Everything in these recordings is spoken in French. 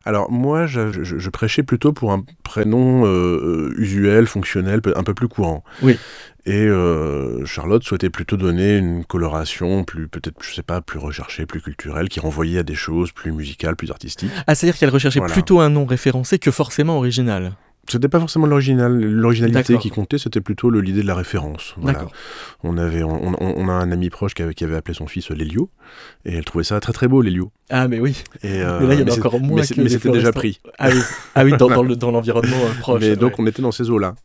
Alors moi, je prêchais plutôt pour un prénom usuel, fonctionnel, un peu plus courant. Oui. Et Charlotte souhaitait plutôt donner une coloration peut-être, je sais pas, plus recherchée, plus culturelle, qui renvoyait à des choses plus musicales, plus artistiques. Ah, c'est-à-dire qu'elle recherchait Voilà. plutôt un nom référencé que forcément original. C'était pas forcément l'originalité D'accord. qui comptait, c'était plutôt l'idée de la référence. Voilà. D'accord. On a un ami proche qui avait appelé son fils Lélio, et elle trouvait ça très très beau, Lélio. Ah, mais oui. Et, Mais là, il y en a encore moins que mais les c'était déjà fleurestants. pris. Ah oui, dans l'environnement proche. Mais donc ouais. on était dans ces eaux-là.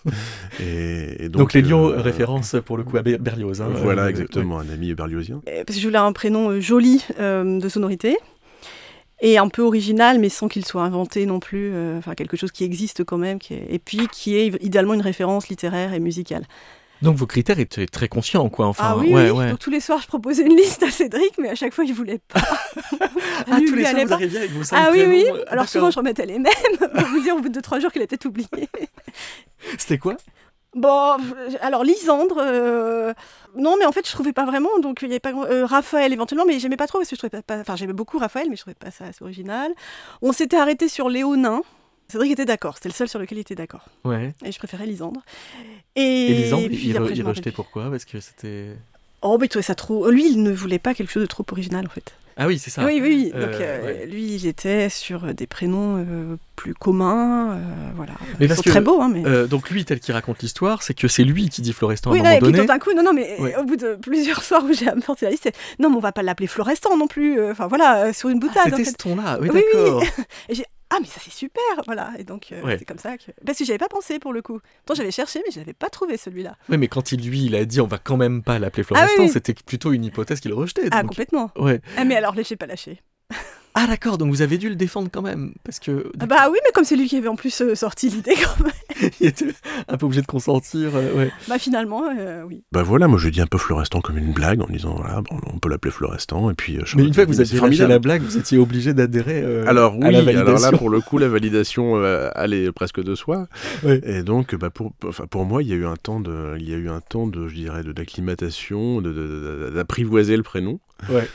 et Donc Lélio, référence pour le coup à Berlioz. Hein, voilà, exactement, un ami berliozien. Parce que je voulais un prénom joli de sonorité. Et un peu original, mais sans qu'il soit inventé non plus, quelque chose qui existe quand même, et puis qui est idéalement une référence littéraire et musicale. Donc vos critères étaient très conscients, quoi. Enfin, oui. ouais. Donc tous les soirs, je proposais une liste à Cédric, mais à chaque fois, il voulait pas. Tous les soirs, vous arriviez avec vos 5 Ah prénoms. oui. Alors souvent, je remettais les mêmes, pour vous dire au bout de 2-3 jours qu'il a peut-être oublié. C'était quoi ? Bon, alors Lisandre, non, mais en fait, je trouvais pas vraiment. Donc il y avait pas Raphaël éventuellement, mais j'aimais pas trop parce que je trouvais pas. Enfin, j'aimais beaucoup Raphaël, mais je trouvais pas ça assez original. On s'était arrêté sur Léonin. Cédric était d'accord, c'était le seul sur lequel il était d'accord. Ouais. Et je préférais Lisandre. Et Lisandre, puis, il rejetait pourquoi ? Parce que c'était... Oh, mais il trouvait ça trop... Lui, il ne voulait pas quelque chose de trop original, en fait. Ah oui, c'est ça. Oui. Donc, ouais. lui, il était sur des prénoms plus communs, voilà. Mais Ils sont très beaux, hein, mais... donc lui, tel qu'il raconte l'histoire, c'est que c'est lui qui dit Florestan à un oui, moment et puis donné. tout d'un coup, au bout de plusieurs soirs où j'ai apporté la liste, c'est, non, mais on va pas l'appeler Florestan non plus, sur une boutade. C'était en fait. ce ton-là, oui, Oui. d'accord. Et j'ai ah, mais ça c'est super, voilà. Et donc, c'est comme ça que... Parce que j'avais pas pensé, pour le coup. Pourtant, j'avais cherché, mais je n'avais pas trouvé celui-là. Oui, mais quand il a dit on va quand même pas l'appeler Florestan, c'était plutôt une hypothèse qu'il rejetait. Ah, donc... complètement. Ouais. Ah, mais alors, j'ai pas lâché. Ah d'accord, donc vous avez dû le défendre quand même, parce que... Bah oui, mais comme c'est lui qui avait en plus sorti l'idée quand même. Il était un peu obligé de consentir, ouais. Bah finalement, oui. Bah voilà, moi je dis un peu Florestan comme une blague, en disant voilà, on peut l'appeler Florestan, et puis... mais une fois que vous aviez lâché la blague, vous étiez obligé d'adhérer alors à la validation. Alors là pour le coup, la validation allait presque de soi, ouais. Et donc pour moi il y a eu un temps de je dirais, d'acclimatation, d'apprivoiser le prénom. Ouais.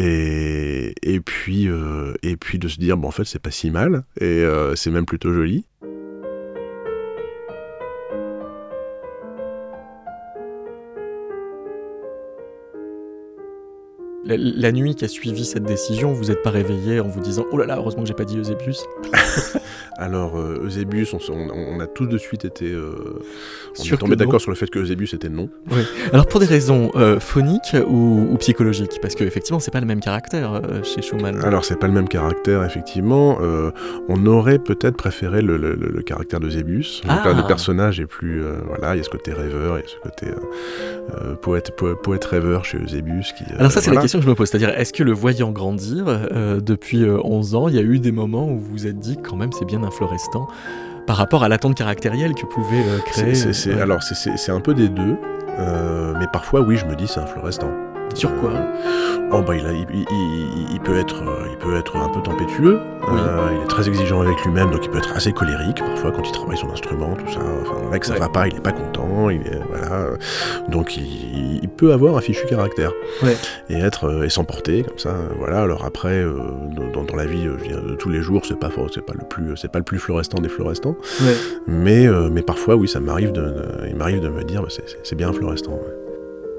Et puis de se dire, bon, en fait, c'est pas si mal, et c'est même plutôt joli. La nuit qui a suivi cette décision, vous n'êtes pas réveillé en vous disant « Oh là là, heureusement que j'ai pas dit Eusébius ». Alors, Eusébius, on a tous de suite été... on est tombé d'accord sur le fait que Eusébius était non. Oui. Alors, pour des raisons phoniques ou psychologiques ? Parce qu'effectivement, c'est pas le même caractère chez Schumann. Alors, c'est pas le même caractère, effectivement. On aurait peut-être préféré le caractère d'Eusébius. Donc là, le personnage est plus... voilà, il y a ce côté rêveur, il y a ce côté poète rêveur chez Eusébius. Alors ça, c'est la question que je me pose. C'est-à-dire, est-ce que le voyant grandir, depuis 11 ans, il y a eu des moments où vous vous êtes dit, quand même, c'est bien un Florestan par rapport à l'attente caractérielle que pouvait créer... Alors, c'est un peu des deux, mais parfois, oui, je me dis, c'est un Florestan. Sur quoi ? Oh bah il peut être un peu tempétueux, oui. Il est très exigeant avec lui-même, donc il peut être assez colérique parfois quand il travaille son instrument, tout ça. Enfin, là que ça va pas, il est pas content, donc il peut avoir un fichu caractère et s'emporter comme ça. Voilà. Alors après, dans la vie, je veux dire, de tous les jours, c'est pas le plus Florestan des Florestans, mais parfois oui, il m'arrive de me dire, c'est bien un Florestan. Ouais.